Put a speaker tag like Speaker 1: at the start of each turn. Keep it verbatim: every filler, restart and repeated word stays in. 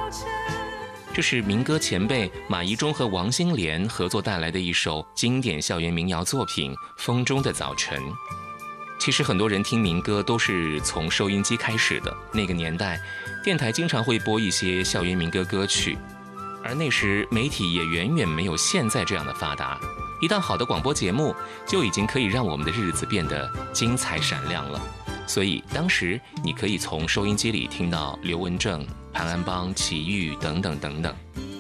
Speaker 1: 这是民歌前辈马宜中和王心莲合作带来的一首经典校园民谣作品《风中的早晨》。其实很多人听民歌都是从收音机开始的，那个年代电台经常会播一些校园民歌歌曲，而那时媒体也远远没有现在这样的发达，一档好的广播节目就已经可以让我们的日子变得精彩闪亮了。所以当时你可以从收音机里听到刘文正、潘安邦、齐豫等等等等。